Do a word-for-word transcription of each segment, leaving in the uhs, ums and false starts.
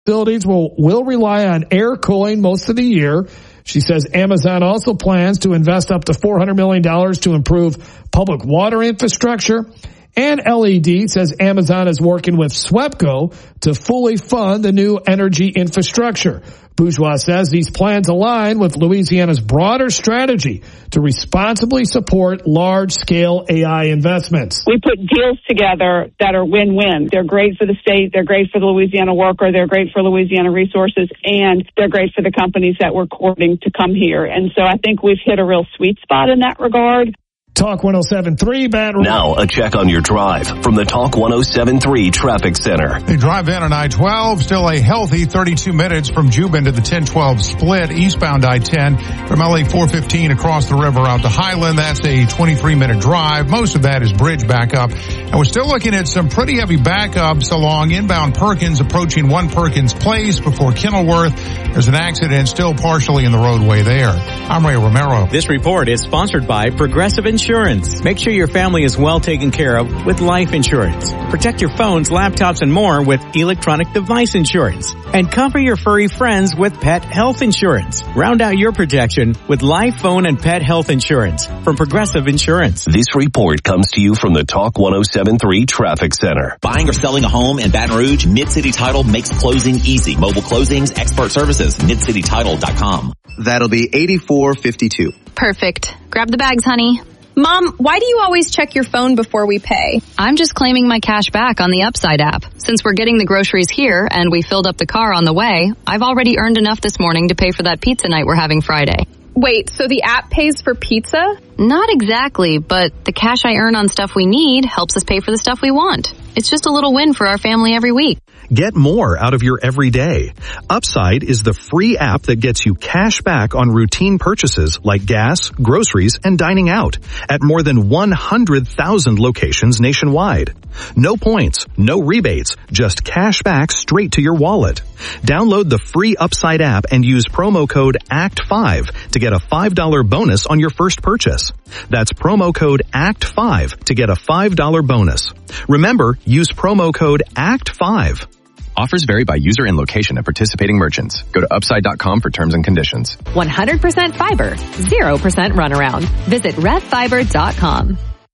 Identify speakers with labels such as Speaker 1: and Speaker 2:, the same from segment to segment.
Speaker 1: facilities will, will rely on air cooling most of the year. She says Amazon also plans to invest up to four hundred million dollars to improve public water infrastructure. And L E D says Amazon is working with SWEPCO to fully fund the new energy infrastructure. Bourgeois says these plans align with Louisiana's broader strategy to responsibly support large-scale A I investments.
Speaker 2: We put deals together that are win-win. They're great for the state, they're great for the Louisiana worker, they're great for Louisiana resources, and they're great for the companies that we're courting to come here. And so I think we've hit a real sweet spot in that regard.
Speaker 1: Talk one oh seven point three, Baton Rouge.
Speaker 3: Now a check on your drive from the Talk one oh seven point three Traffic Center.
Speaker 4: The drive in on I twelve, still a healthy thirty-two minutes from Jubin to the ten twelve split, eastbound I ten from L A four fifteen across the river out to Highland. That's a twenty-three minute drive. Most of that is bridge backup. And we're still looking at some pretty heavy backups along inbound Perkins, approaching one Perkins Place before Kenilworth. There's an accident still partially in the roadway there. I'm Ray Romero.
Speaker 5: This report is sponsored by Progressive Insurance. Make sure your family is well taken care of with life insurance. Protect your phones, laptops, and more with electronic device insurance. And cover your furry friends with pet health insurance. Round out your protection with life, phone, and pet health insurance from Progressive Insurance.
Speaker 3: This report comes to you from the Talk one oh seven point three Traffic Center.
Speaker 6: Buying or selling a home in Baton Rouge, Mid-City Title makes closing easy. Mobile closings, expert services, mid city title dot com.
Speaker 7: That'll be eighty-four fifty-two.
Speaker 8: Perfect. Grab the bags, honey.
Speaker 9: Mom, why do you always check your phone before we pay?
Speaker 8: I'm just claiming my cash back on the Upside app. Since we're getting the groceries here and we filled up the car on the way, I've already earned enough this morning to pay for that pizza night we're having Friday.
Speaker 9: Wait, so the app pays for pizza?
Speaker 8: Not exactly, but the cash I earn on stuff we need helps us pay for the stuff we want. It's just a little win for our family every week.
Speaker 10: Get more out of your everyday. Upside is the free app that gets you cash back on routine purchases like gas, groceries, and dining out at more than one hundred thousand locations nationwide. No points, no rebates, just cash back straight to your wallet. Download the free Upside app and use promo code A C T five to get a five dollar bonus on your first purchase. That's promo code A C T five to get a five dollar bonus. Remember, use promo code A C T five.
Speaker 11: Offers vary by user and location of participating merchants. Go to upside dot com for terms and conditions.
Speaker 12: one hundred percent fiber, zero percent runaround. Visit rev fiber dot com.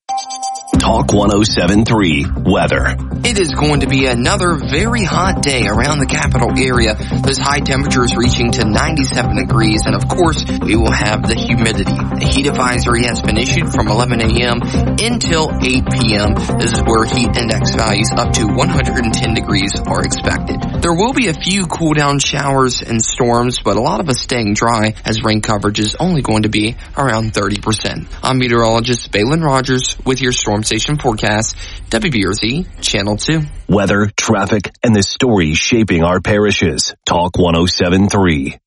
Speaker 3: Talk one oh seven point three Weather.
Speaker 13: It is going to be another very hot day around the capital area. Those high temperatures reaching to ninety-seven degrees, and of course, we will have the humidity. A heat advisory has been issued from eleven a.m. until eight p.m. This is where heat index values up to one hundred ten degrees are expected. There will be a few cool down showers and storms, but a lot of us staying dry as rain coverage is only going to be around thirty percent. I'm meteorologist Balin Rogers with your Storm Station forecast, W B R Z Channel two.
Speaker 3: Weather, traffic, and the stories shaping our parishes. Talk one oh seven point three.